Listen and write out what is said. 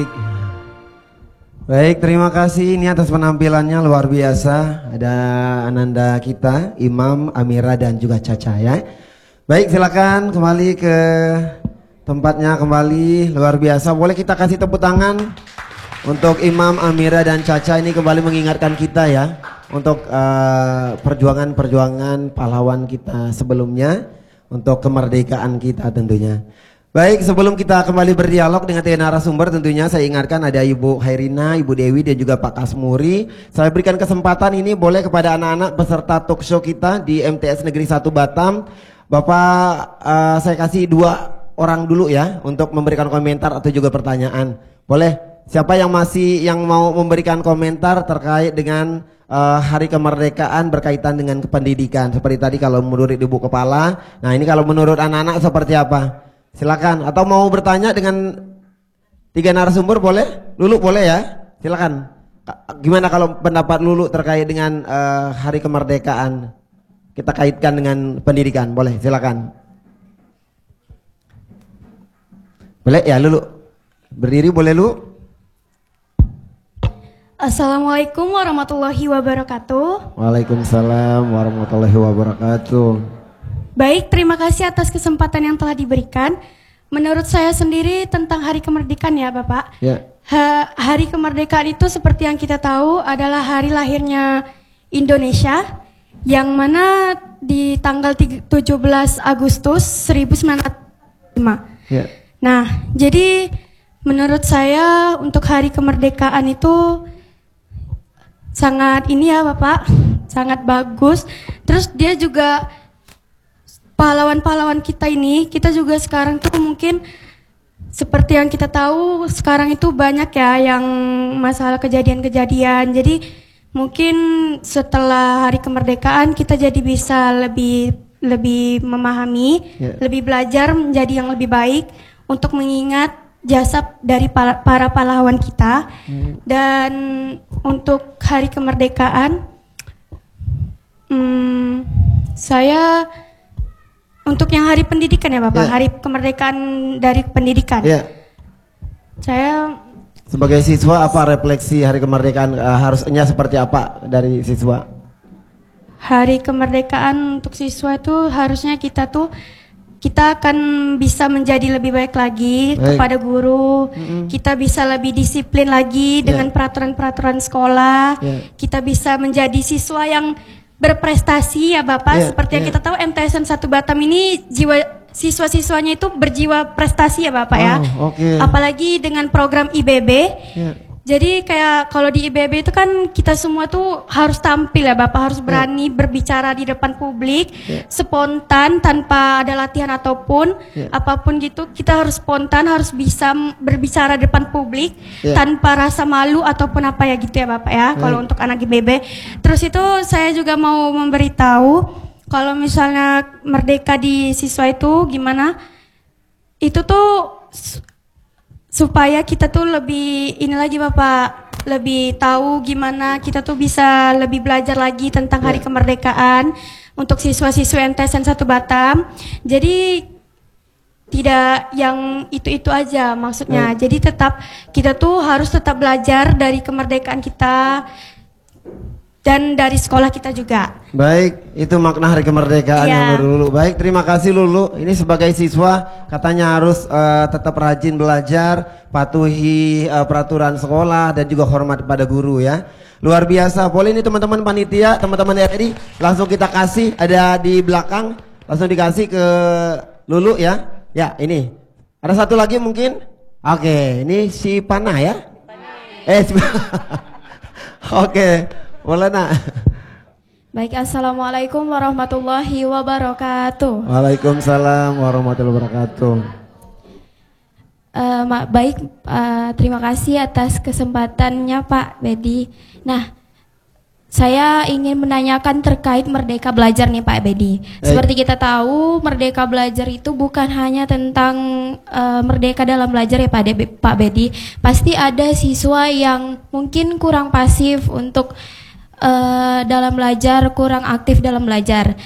Baik. Baik, terima kasih ini atas penampilannya luar biasa. Ada Ananda kita, Imam, Amira dan juga Caca ya. Baik, silakan kembali ke tempatnya kembali, luar biasa. Boleh kita kasih tepuk tangan untuk Imam, Amira dan Caca ini kembali mengingatkan kita ya untuk perjuangan-perjuangan pahlawan kita sebelumnya untuk kemerdekaan kita tentunya. Baik, sebelum kita kembali berdialog dengan tiga narasumber, tentunya saya ingatkan ada Ibu Hairina, Ibu Dewi dan juga Pak Kasmuri. Saya berikan kesempatan ini boleh kepada anak-anak peserta talk show kita di MTS Negeri 1 Batam. Bapak, saya kasih 2 orang dulu ya untuk memberikan komentar atau juga pertanyaan. Boleh? Siapa yang mau memberikan komentar terkait dengan hari kemerdekaan berkaitan dengan pendidikan? Seperti tadi kalau menurut Ibu Kepala. Nah, ini kalau menurut anak-anak seperti apa? Silakan. Atau mau bertanya dengan 3 narasumber boleh? Lulu boleh ya? Silakan. Gimana kalau pendapat Lulu terkait dengan hari kemerdekaan? Kita kaitkan dengan pendidikan. Boleh? Silakan. Boleh ya Lulu? Berdiri boleh Lulu? Assalamualaikum warahmatullahi wabarakatuh. Waalaikumsalam warahmatullahi wabarakatuh. Baik, terima kasih atas kesempatan yang telah diberikan. Menurut saya sendiri tentang hari kemerdekaan ya Bapak. Ya. Hari kemerdekaan itu seperti yang kita tahu adalah hari lahirnya Indonesia, yang mana di tanggal 17 Agustus 1945. Ya. Nah, jadi menurut saya untuk hari kemerdekaan itu sangat ini ya Bapak, sangat bagus. Terus dia juga pahlawan-pahlawan kita ini, kita juga sekarang tuh mungkin seperti yang kita tahu sekarang itu banyak ya yang masalah kejadian-kejadian. Jadi mungkin setelah hari kemerdekaan kita jadi bisa lebih memahami, lebih belajar menjadi yang lebih baik untuk mengingat jasa dari para pahlawan kita. Dan untuk hari kemerdekaan, saya untuk yang hari pendidikan ya Bapak, hari kemerdekaan dari pendidikan. Saya sebagai siswa apa refleksi hari kemerdekaan harusnya seperti apa dari siswa? Hari kemerdekaan untuk siswa itu harusnya kita akan bisa menjadi lebih baik lagi kepada guru. Kita bisa lebih disiplin lagi dengan peraturan-peraturan sekolah. Kita bisa menjadi siswa yang berprestasi ya Bapak. Seperti yang kita tahu MTSN 1 Batam ini siswa-siswanya itu berjiwa prestasi ya Bapak ya. Apalagi dengan program IBB. Jadi kayak kalau di IBB itu kan kita semua tuh harus tampil ya Bapak, harus berani berbicara di depan publik, spontan tanpa ada latihan ataupun apapun gitu. Kita harus spontan, harus bisa berbicara di depan publik tanpa rasa malu ataupun apa ya gitu ya Bapak ya. Kalau untuk anak IBB. Terus itu saya juga mau memberitahu kalau misalnya merdeka di siswa itu gimana? Itu tuh supaya kita tuh lebih ini lagi Bapak, lebih tahu gimana kita tuh bisa lebih belajar lagi tentang hari kemerdekaan untuk siswa-siswa MTSN 1 Batam. Jadi tidak yang itu-itu aja maksudnya. Jadi kita tuh harus tetap belajar dari kemerdekaan kita dan dari sekolah kita juga. Baik, itu makna hari kemerdekaan yang Lulu. Baik, terima kasih Lulu. Ini sebagai siswa katanya harus tetap rajin belajar, patuhi peraturan sekolah dan juga hormat pada guru ya. Luar biasa. Boleh ini teman-teman panitia, teman-teman RRI langsung kita kasih, ada di belakang, langsung dikasih ke Lulu ya. Ya, ini. Ada satu lagi mungkin? Oke, ini si Panah ya? Oke. Boleh nak. Baik, assalamualaikum warahmatullahi wabarakatuh. Waalaikumsalam warahmatullahi wabarakatuh. Baik, terima kasih atas kesempatannya Pak Bedi. Nah, saya ingin menanyakan terkait Merdeka Belajar nih Pak Bedi. Seperti kita tahu, Merdeka Belajar itu bukan hanya tentang merdeka dalam belajar ya Pak Bedi. Pasti ada siswa yang mungkin kurang pasif untuk dalam belajar, kurang aktif dalam belajar.